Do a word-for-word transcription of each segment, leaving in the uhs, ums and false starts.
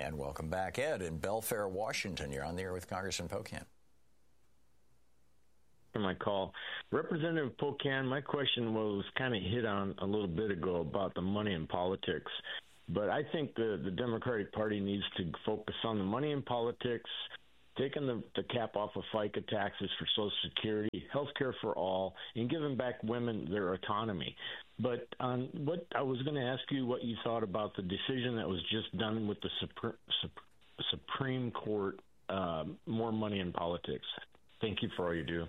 And welcome back, Ed, in Belfair, Washington. You're on the air with Congressman Pocan. For my call. Representative Pocan, my question was kind of hit on a little bit ago about the money in politics. But I think the, the Democratic Party needs to focus on the money in politics, taking the, the cap off of FICA taxes for Social Security, health care for all, and giving back women their autonomy. But on what I was going to ask you what you thought about the decision that was just done with the Supreme, Supreme Court, uh, more money in politics. Thank you for all you do.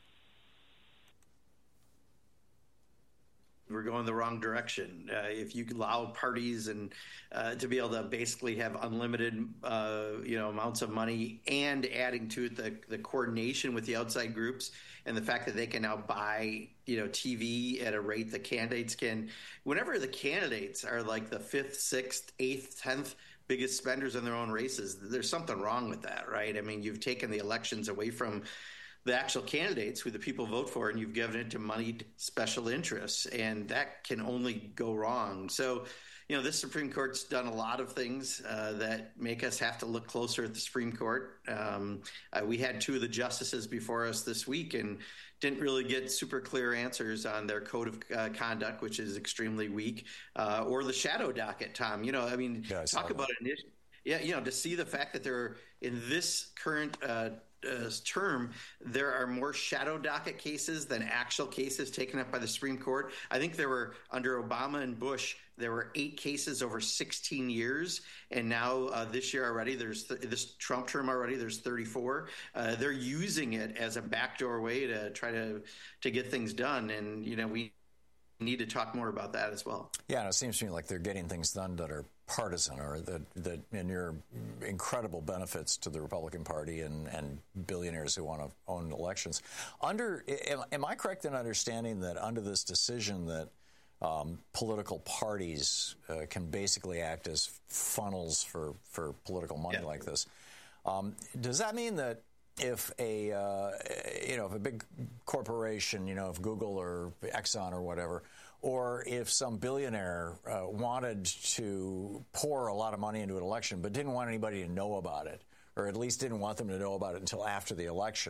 We're going the wrong direction. Uh, if you allow parties and uh, to be able to basically have unlimited, uh, you know, amounts of money, and adding to it the, the coordination with the outside groups and the fact that they can now buy, you know, T V at a rate that candidates can. Whenever the candidates are like the fifth, sixth, eighth, tenth biggest spenders in their own races, there's something wrong with that, right? I mean, you've taken the elections away from the actual candidates who the people vote for, and you've given it to moneyed special interests, and that can only go wrong. So, you know, this Supreme Court's done a lot of things uh, that make us have to look closer at the Supreme Court. Um, uh, we had two of the justices before us this week and didn't really get super clear answers on their code of uh, conduct, which is extremely weak, uh, or the shadow docket, Tom. You know, I mean, yeah, I talk about an issue. Yeah, you know, to see the fact that they're in this current uh, uh, term, there are more shadow docket cases than actual cases taken up by the Supreme Court. I think there were, under Obama and Bush, there were eight cases over sixteen years, and now uh, this year already, there's th- this Trump term already, there's thirty-four. Uh, they're using it as a backdoor way to try to to get things done, and you know we need to talk more about that as well. Yeah, and it seems to me like they're getting things done that are partisan, or that that inure incredible benefits to the Republican Party and, and billionaires who want to own elections. Under, am, am I correct in understanding that under this decision that um, political parties uh, can basically act as funnels for, for political money yeah. like this? Um, does that mean that if a uh, you know if a big corporation, you know, if Google or Exxon or whatever, or if some billionaire uh, wanted to pour a lot of money into an election but didn't want anybody to know about it, or at least didn't want them to know about it until after the election,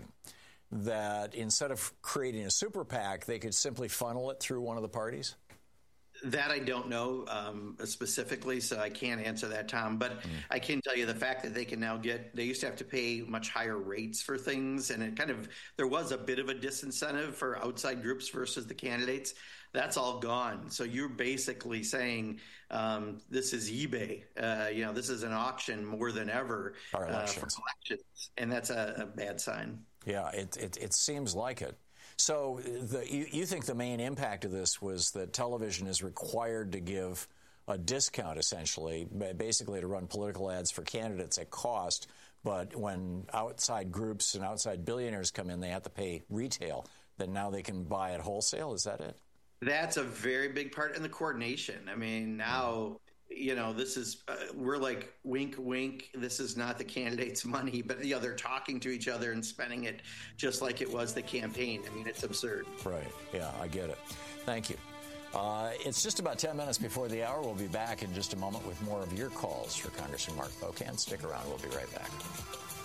that instead of creating a super PAC, they could simply funnel it through one of the parties? That I don't know um, specifically, so I can't answer that, Tom. But mm. I can tell you the fact that they can now get, they used to have to pay much higher rates for things, and it kind of, there was a bit of a disincentive for outside groups versus the candidates. That's all gone. So you're basically saying um, this is eBay. Uh, you know, this is an auction more than ever uh, for elections, and that's a, a bad sign. Yeah, it, it, it seems like it. So the, you, you think the main impact of this was that television is required to give a discount, essentially, basically to run political ads for candidates at cost, but when outside groups and outside billionaires come in, they have to pay retail, then now they can buy at wholesale? Is that it? That's a very big part in the coordination. I mean, now, you know, this is, uh, we're like, wink, wink, this is not the candidate's money, but, you know, they're talking to each other and spending it just like it was the campaign. I mean, it's absurd. Right. Yeah, I get it. Thank you. Uh, it's just about ten minutes before the hour. We'll be back in just a moment with more of your calls for Congressman Mark Pocan. Stick around. We'll be right back.